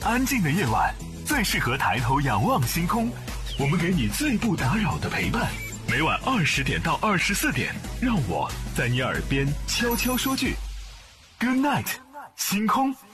安静的夜晚最适合抬头仰望星空，我们给你最不打扰的陪伴。每晚20点到24点，让我在你耳边悄悄说句 Good night， 星空。